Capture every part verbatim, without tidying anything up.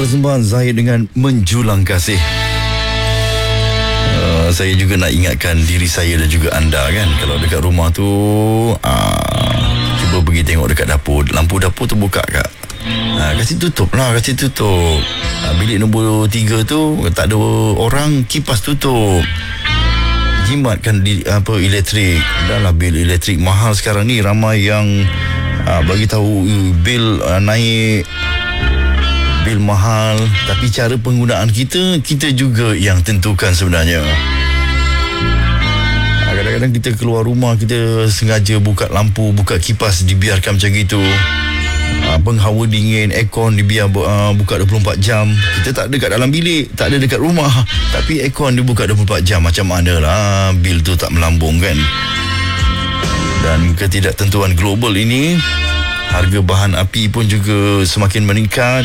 persembahan Zahid dengan Menjulang Kasih. Uh, saya juga nak ingatkan diri saya dan juga anda kan, kalau dekat rumah tu uh, cuba pergi tengok dekat dapur, lampu dapur tu buka kak. Uh, kasih tutup lah, kasih tutup. Uh, bilik nombor tiga tu tak ada orang, kipas tutup. Jimatkan di, apa elektrik. Dah lah bil elektrik mahal sekarang ni, ramai yang uh, bagi tahu uh, bil uh, naik, bil mahal, tapi cara penggunaan kita kita juga yang tentukan sebenarnya. Kadang-kadang kita keluar rumah, kita sengaja buka lampu, buka kipas, dibiarkan macam gitu. Penghawa dingin, aircon dibiar uh, buka dua puluh empat jam. Kita tak ada kat dalam bilik, tak ada dekat rumah, tapi aircon dibuka dua puluh empat jam. Macam mana lah bil tu tak melambung kan? Dan ketidaktentuan global ini, harga bahan api pun juga semakin meningkat.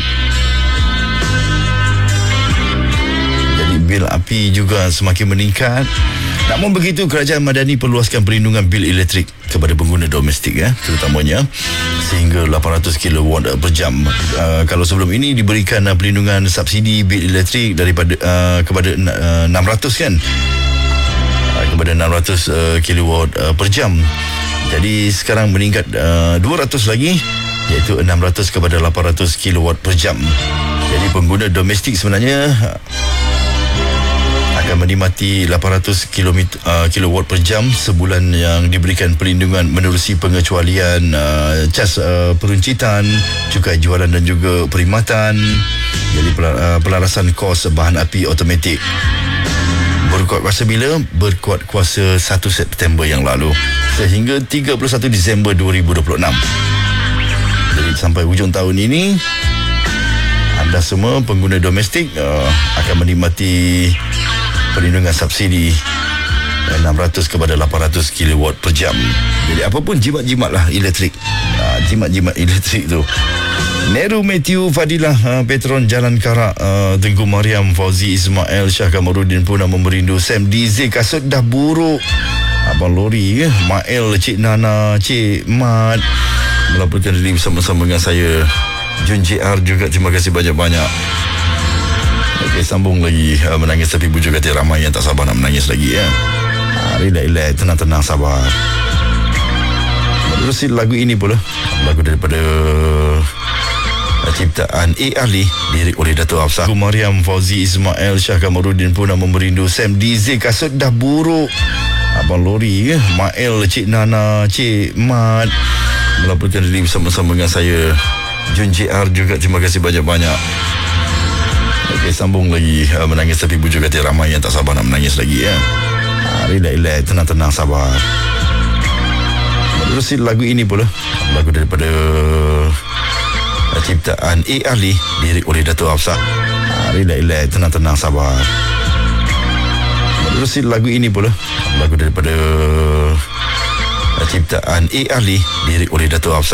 Jadi bil api juga semakin meningkat. Namun begitu, Kerajaan Madani perluaskan perlindungan bil elektrik kepada pengguna domestik ya, terutamanya sehingga lapan ratus kilowatt per jam. Uh, kalau sebelum ini diberikan uh, perlindungan subsidi bil elektrik daripada uh, kepada uh, enam ratus kan, uh, kepada enam ratus uh, kilowatt uh, per jam. Jadi sekarang meningkat uh, dua ratus lagi, iaitu enam ratus kepada lapan ratus kilowatt per jam. Jadi pengguna domestik sebenarnya uh, akan menikmati lapan ratus kilowatt per jam sebulan yang diberikan perlindungan menerusi pengecualian uh, cas uh, peruncitan, cukai jualan dan juga perkhidmatan. Jadi pelarasan kos bahan api automatik berkuat kuasa bila? Berkuat kuasa satu September yang lalu sehingga tiga puluh satu Disember dua ribu dua puluh enam. Jadi sampai hujung tahun ini, anda semua pengguna domestik uh, akan menikmati perlindungan subsidi enam ratus kepada lapan ratus kilowatt per jam. Jadi apa pun jimat-jimat lah elektrik. Ha, jimat-jimat elektrik tu. Neru Matthew Fadilah, uh, Petron Jalan Karak, uh, Tengku Mariam, Fauzi Ismail, Syah Kamarudin pun nak merindu. Sam D Z, kasut dah buruk. Abang Lori, eh? Mael, Cik Nana, Cik Mat melaporkan diri bersama-sama dengan saya. Jun J R juga, terima kasih banyak-banyak. Okey, sambung lagi. uh, Menangis tapi bujuk hati ramai yang tak sabar nak menangis lagi ya. Ha, relax-relax, tenang-tenang, sabar. Menerusi lagu ini pula, lagu daripada uh, ciptaan A. Ali, lirik oleh Dato' Hafsah. Mariam, Fauzi Ismail, Syah Kamarudin pun nak merindu. Sam D Z, kasut dah buruk. Abang Lori, eh? Mael, Cik Nana, Cik Mat melaporkan diri bersama-sama dengan saya. Jun J R juga, terima kasih banyak-banyak. Okey, sambung lagi. uh, Menangis tapi bujuk hati ramai yang tak sabar nak menangis lagi ya. Ha, relax-relax, tenang-tenang, sabar. Menerusi lagu ini pula, lagu daripada uh, ciptaan A. Ali, lirik oleh Dato' Hafsah. Ha, relax-relax, tenang-tenang, sabar. Menerusi lagu ini pula, lagu daripada uh, ciptaan A. Ali, lirik oleh Dato' Hafsah.